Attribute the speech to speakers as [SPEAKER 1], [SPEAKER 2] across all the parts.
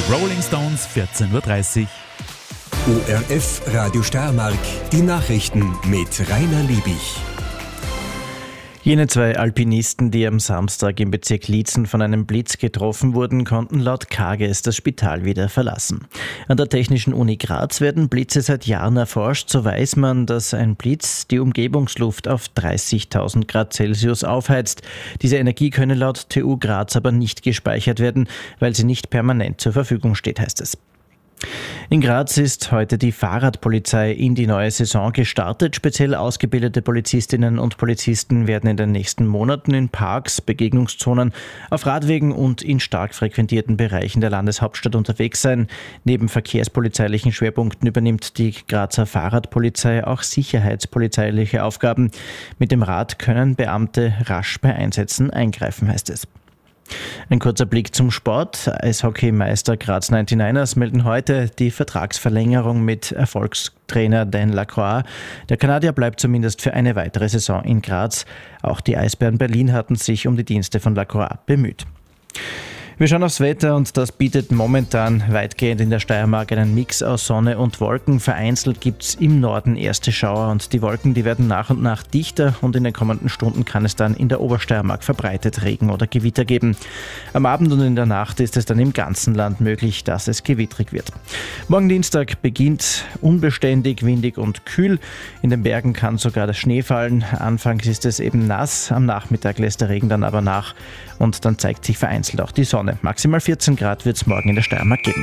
[SPEAKER 1] Rolling Stones, 14.30 Uhr.
[SPEAKER 2] ORF Radio Steiermark, die Nachrichten mit Rainer Liebig.
[SPEAKER 3] Jene 2 Alpinisten, die am Samstag im Bezirk Liezen von einem Blitz getroffen wurden, konnten laut KGS das Spital wieder verlassen. An der Technischen Uni Graz werden Blitze seit Jahren erforscht. So weiß man, dass ein Blitz die Umgebungsluft auf 30.000 Grad Celsius aufheizt. Diese Energie könne laut TU Graz aber nicht gespeichert werden, weil sie nicht permanent zur Verfügung steht, heißt es. In Graz ist heute die Fahrradpolizei in die neue Saison gestartet. Speziell ausgebildete Polizistinnen und Polizisten werden in den nächsten Monaten in Parks, Begegnungszonen, auf Radwegen und in stark frequentierten Bereichen der Landeshauptstadt unterwegs sein. Neben verkehrspolizeilichen Schwerpunkten übernimmt die Grazer Fahrradpolizei auch sicherheitspolizeiliche Aufgaben. Mit dem Rad können Beamte rasch bei Einsätzen eingreifen, heißt es. Ein kurzer Blick zum Sport. Eishockeymeister Graz 99ers melden heute die Vertragsverlängerung mit Erfolgstrainer Dan Lacroix. Der Kanadier bleibt zumindest für eine weitere Saison in Graz. Auch die Eisbären Berlin hatten sich um die Dienste von Lacroix bemüht. Wir schauen aufs Wetter und das bietet momentan weitgehend in der Steiermark einen Mix aus Sonne und Wolken. Vereinzelt gibt es im Norden erste Schauer und die Wolken, die werden nach und nach dichter und in den kommenden Stunden kann es dann in der Obersteiermark verbreitet Regen oder Gewitter geben. Am Abend und in der Nacht ist es dann im ganzen Land möglich, dass es gewittrig wird. Morgen Dienstag beginnt unbeständig, windig und kühl. In den Bergen kann sogar der Schnee fallen. Anfangs ist es eben nass, am Nachmittag lässt der Regen dann aber nach und dann zeigt sich vereinzelt auch die Sonne. Maximal 14 Grad wird es morgen in der Steiermark geben.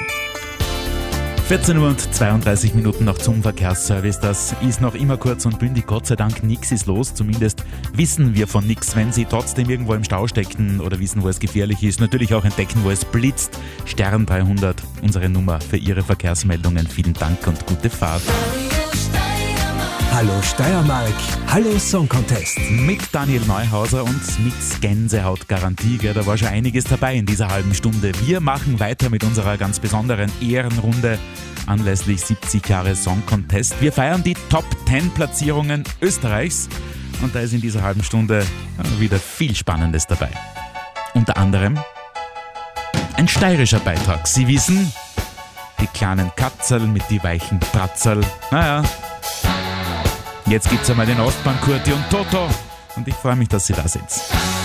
[SPEAKER 1] 14 Uhr und 32 Minuten noch zum Verkehrsservice. Das ist noch immer kurz und bündig. Gott sei Dank, nichts ist los. Zumindest wissen wir von nichts. Wenn Sie trotzdem irgendwo im Stau stecken oder wissen, wo es gefährlich ist, natürlich auch entdecken, wo es blitzt. Stern 300, unsere Nummer für Ihre Verkehrsmeldungen. Vielen Dank und gute Fahrt.
[SPEAKER 2] Hallo Steiermark, hallo Song Contest.
[SPEAKER 1] Mit Daniel Neuhauser und mit Gänsehautgarantie. Da war schon einiges dabei in dieser halben Stunde. Wir machen weiter mit unserer ganz besonderen Ehrenrunde anlässlich 70 Jahre Song Contest. Wir feiern die Top 10 Platzierungen Österreichs und da ist in dieser halben Stunde wieder viel Spannendes dabei. Unter anderem ein steirischer Beitrag. Sie wissen, die kleinen Katzel mit die weichen Bratzerl. Naja, jetzt gibt's einmal den Ostbahn Kurti und Toto und ich freue mich, dass Sie da sind.